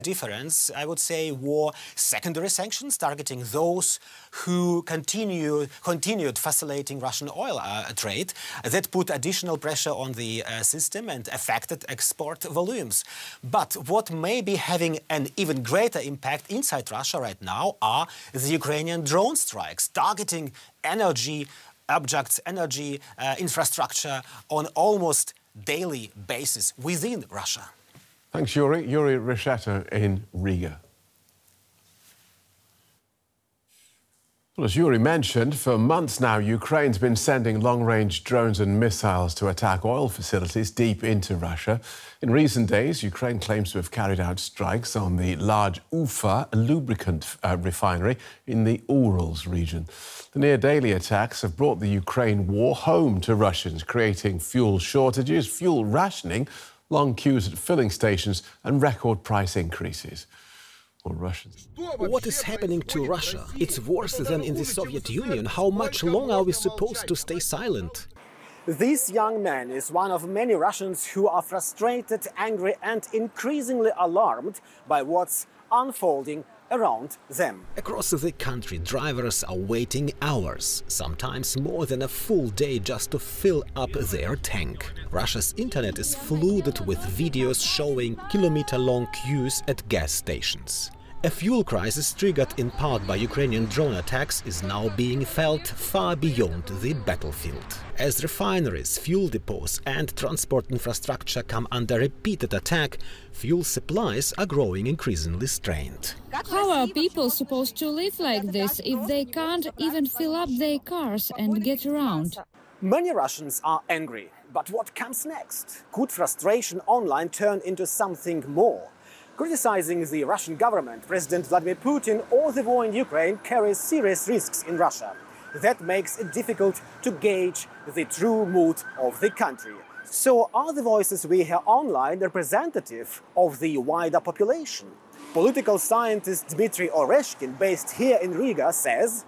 difference, I would say, were secondary sanctions targeting those who continued facilitating Russian oil trade that put additional pressure on the system and affected export volumes. But what may be having an even greater impact inside Russia right now are the Ukrainian drone strikes targeting energy objects, energy infrastructure on almost daily basis within Russia. Thanks, Yuri. Yuri Resheta in Riga. Well, as Yuri mentioned, for months now, Ukraine's been sending long-range drones and missiles to attack oil facilities deep into Russia. In recent days, Ukraine claims to have carried out strikes on the large Ufa lubricant refinery in the Urals region. The near-daily attacks have brought the Ukraine war home to Russians, creating fuel shortages, fuel rationing, long queues at filling stations and record price increases. Well, Russians. What is happening to Russia? It's worse than in the Soviet Union. How much longer are we supposed to stay silent? This young man is one of many Russians who are frustrated, angry and increasingly alarmed by what's unfolding around them. Across the country, drivers are waiting hours, sometimes more than a full day, just to fill up their tank. Russia's internet is flooded with videos showing kilometer-long queues at gas stations. A fuel crisis triggered in part by Ukrainian drone attacks is now being felt far beyond the battlefield. As refineries, fuel depots and transport infrastructure come under repeated attack, fuel supplies are growing increasingly strained. How are people supposed to live like this if they can't even fill up their cars and get around? Many Russians are angry, but what comes next? Could frustration online turn into something more? Criticizing the Russian government, President Vladimir Putin or the war in Ukraine carries serious risks in Russia. That makes it difficult to gauge the true mood of the country. So are the voices we hear online representative of the wider population? Political scientist Dmitry Oreshkin, based here in Riga, says,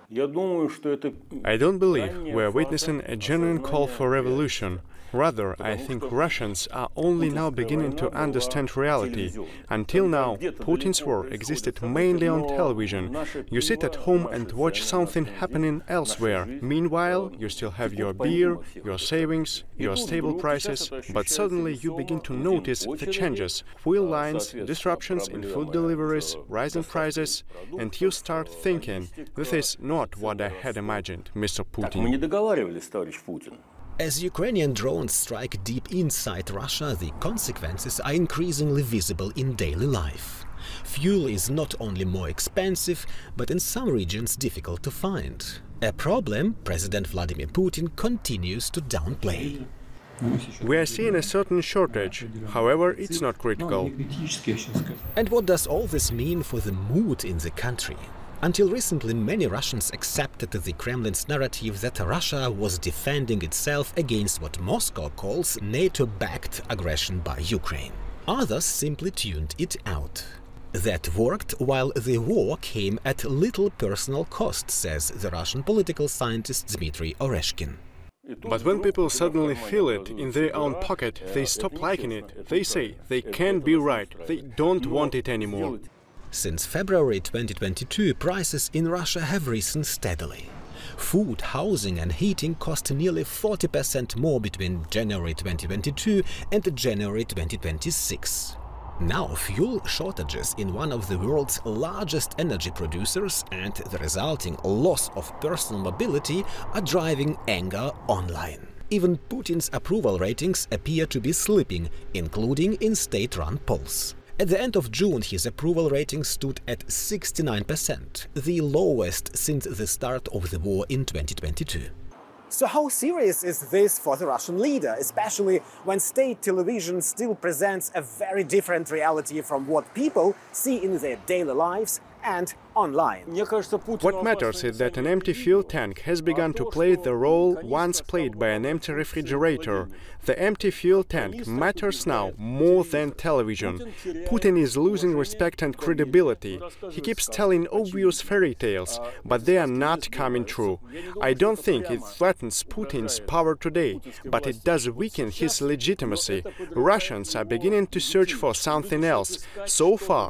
I don't believe we're witnessing a genuine call for revolution. Rather, I think Russians are only now beginning to understand reality. Until now, Putin's war existed mainly on television. You sit at home and watch something happening elsewhere. Meanwhile, you still have your beer, your savings, your stable prices, but suddenly you begin to notice the changes. Fuel lines, disruptions in food deliveries, rising prices, and you start thinking, this is not what I had imagined, Mr. Putin. As Ukrainian drones strike deep inside Russia, the consequences are increasingly visible in daily life. Fuel is not only more expensive, but in some regions difficult to find. A problem President Vladimir Putin continues to downplay. We are seeing a certain shortage, however, it's not critical. And what does all this mean for the mood in the country? Until recently, many Russians accepted the Kremlin's narrative that Russia was defending itself against what Moscow calls NATO-backed aggression by Ukraine. Others simply tuned it out. That worked while the war came at little personal cost, says the Russian political scientist Dmitry Oreshkin. But when people suddenly feel it in their own pocket, they stop liking it. They say they can't be right, they don't want it anymore. Since February 2022, prices in Russia have risen steadily. Food, housing and heating cost nearly 40% more between January 2022 and January 2026. Now, fuel shortages in one of the world's largest energy producers and the resulting loss of personal mobility are driving anger online. Even Putin's approval ratings appear to be slipping, including in state-run polls. At the end of June, his approval rating stood at 69%, the lowest since the start of the war in 2022. So how serious is this for the Russian leader, especially when state television still presents a very different reality from what people see in their daily lives and online? What matters is that an empty fuel tank has begun to play the role once played by an empty refrigerator. The empty fuel tank matters now more than television. Putin is losing respect and credibility. He keeps telling obvious fairy tales, but they are not coming true. I don't think it threatens Putin's power today, but it does weaken his legitimacy. Russians are beginning to search for something else. So far,